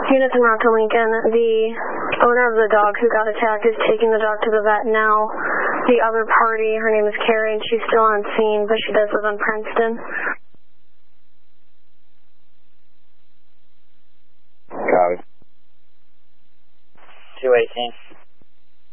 Unit 10 Rockville Lincoln, the owner of the dog who got attacked is taking the dog to the vet now. The other party, her name is Carrie, and she's still on scene, but she does live in Princeton. Copy. 218.